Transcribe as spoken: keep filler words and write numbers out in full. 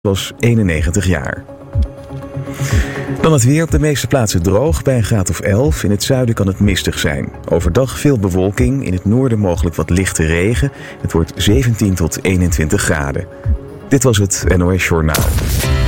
was eenennegentig jaar. Dan het weer, op de meeste plaatsen droog bij een graad of elf. In het zuiden kan het mistig zijn. Overdag veel bewolking, in het noorden mogelijk wat lichte regen. Het wordt zeventien tot eenentwintig graden. Dit was het N O S Journaal.